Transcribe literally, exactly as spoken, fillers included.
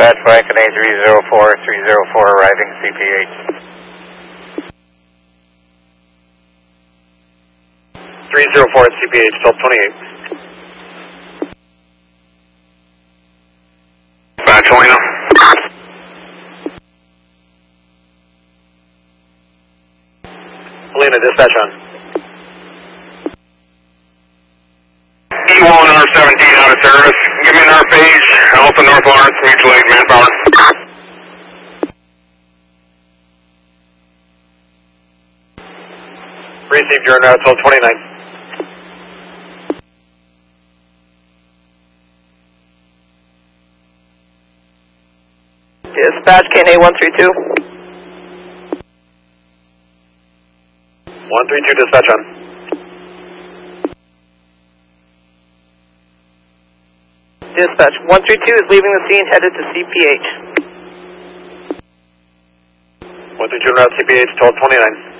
dispatch, Viking A three zero four, three zero four arriving C P H. three zero four C P H, twelve twenty-eight. Dispatch, Helena. Helena, dispatch on. E one R seventeen out of service. Give me an R page, Alpha North Lawrence, mutual aid, manpower. Received your route, twelve twenty-nine. Dispatch, K N A one three two. one three two, dispatch on. Dispatch, one three two is leaving the scene, headed to C P H. one three two route, C P H, twelve twenty-nine.